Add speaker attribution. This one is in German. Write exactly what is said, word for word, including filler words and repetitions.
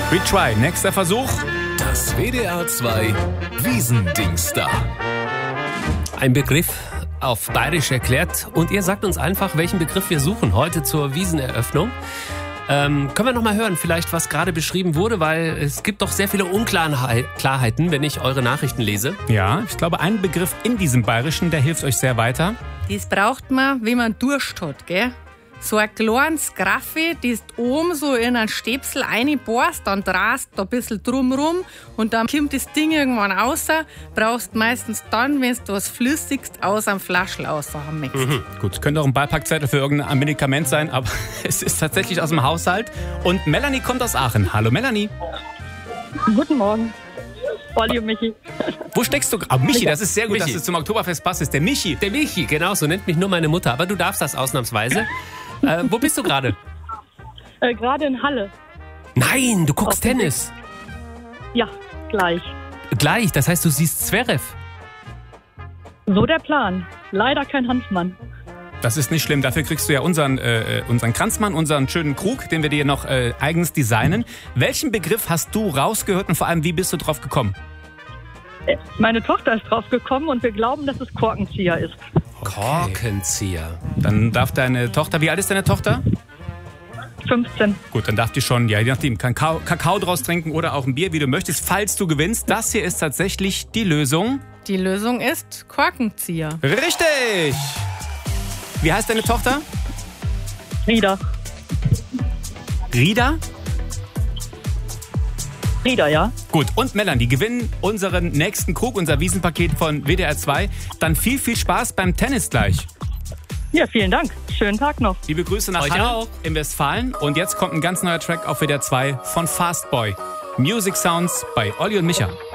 Speaker 1: Retry, nächster Versuch.
Speaker 2: Das W D R zwei Wiesendingsda.
Speaker 3: Ein Begriff auf Bayerisch erklärt und ihr sagt uns einfach, welchen Begriff wir suchen heute zur Wieseneröffnung. Ähm, können wir noch mal hören, vielleicht was gerade beschrieben wurde, weil es gibt doch sehr viele Unklarheiten, wenn ich eure Nachrichten lese.
Speaker 1: Ja, ich glaube, ein Begriff in diesem Bayerischen, der hilft euch sehr weiter.
Speaker 4: Das braucht man, wenn man Durst hat, gell? So ein kleines Graffi, das du oben so in einen Stäpsel reinbohrst, dann drehst du ein bisschen drumrum und dann kommt das Ding irgendwann raus. Brauchst meistens dann, wenn du was Flüssiges aus einem Flaschel raushaben möchtest.
Speaker 1: Mhm. Gut, könnte auch ein Beipackzettel für irgendein Medikament sein, aber es ist tatsächlich aus dem Haushalt. Und Melanie kommt aus Aachen. Hallo Melanie.
Speaker 5: Guten Morgen. Olli und Michi.
Speaker 1: Wo steckst du? Ah, Michi, das ist sehr gut,
Speaker 3: Michi.
Speaker 1: dass es zum Oktoberfest passt. Ist der Michi.
Speaker 3: Der Michi, genau, so nennt mich nur meine Mutter, aber du darfst das ausnahmsweise. äh, wo bist du gerade?
Speaker 5: Äh, Gerade in Halle.
Speaker 3: Nein, du guckst
Speaker 5: Auf dem
Speaker 3: Tennis.
Speaker 5: Ja, gleich.
Speaker 3: Gleich, das heißt, du siehst Zverev.
Speaker 5: So der Plan. Leider kein Hanfmann.
Speaker 1: Das ist nicht schlimm. Dafür kriegst du ja unseren, äh, unseren Kranzmann, unseren schönen Krug, den wir dir noch äh, eigens designen. Welchen Begriff hast du rausgehört und vor allem, wie bist du drauf gekommen?
Speaker 5: Äh, Meine Tochter ist drauf gekommen und wir glauben, dass es Korkenzieher ist.
Speaker 3: Korkenzieher.
Speaker 1: Dann darf deine Tochter, wie alt ist deine Tochter?
Speaker 5: fünfzehn.
Speaker 1: Gut, dann darf die schon, ja, je nachdem, Kakao, Kakao draus trinken oder auch ein Bier, wie du möchtest, falls du gewinnst. Das hier ist tatsächlich die Lösung.
Speaker 4: Die Lösung ist Korkenzieher.
Speaker 1: Richtig! Wie heißt deine Tochter?
Speaker 5: Rieder.
Speaker 1: Rida?
Speaker 5: Rieder, ja.
Speaker 1: Gut, und Melanie gewinnen unseren nächsten Krug, unser Wiesenpaket von W D R zwei. Dann viel, viel Spaß beim Tennis gleich.
Speaker 5: Ja, vielen Dank. Schönen Tag noch.
Speaker 1: Liebe Grüße nach
Speaker 3: Euch
Speaker 1: Halle
Speaker 3: auch.
Speaker 1: in Westfalen. Und jetzt kommt ein ganz neuer Track auf W D R zwei von Fastboy. Music Sounds bei Olli und Micha.